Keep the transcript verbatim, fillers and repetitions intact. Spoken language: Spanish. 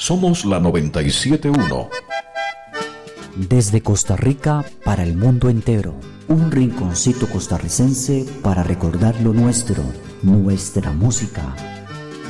Somos la noventa y siete punto uno. Desde Costa Rica para el mundo entero. Un rinconcito costarricense para recordar lo nuestro, nuestra música.